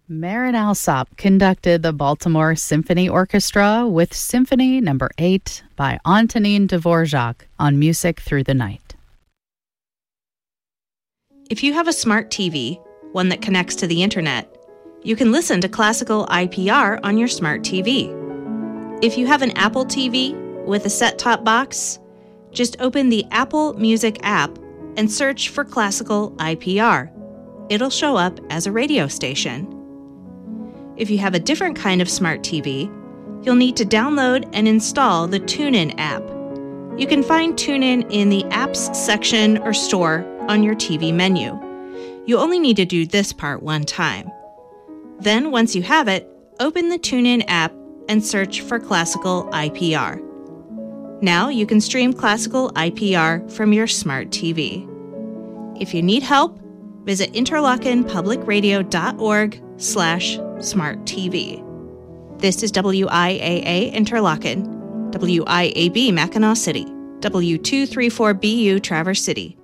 Marin Alsop conducted the Baltimore Symphony Orchestra with Symphony No. 8 by Antonin Dvorak on Music Through the Night. If you have a smart TV, one that connects to the internet, you can listen to classical IPR on your smart TV. If you have an Apple TV with a set-top box, just open the Apple Music app and search for classical IPR. It'll show up as a radio station. If you have a different kind of smart TV, you'll need to download and install the TuneIn app. You can find TuneIn in the Apps section or store on your TV menu. You only need to do this part one time. Then, once you have it, open the TuneIn app and search for classical IPR. Now you can stream classical IPR from your smart TV. If you need help, visit interlochencpublicradio.org/smart TV. This is WIAA Interlochen, WIAB Mackinac City, W234BU Traverse City.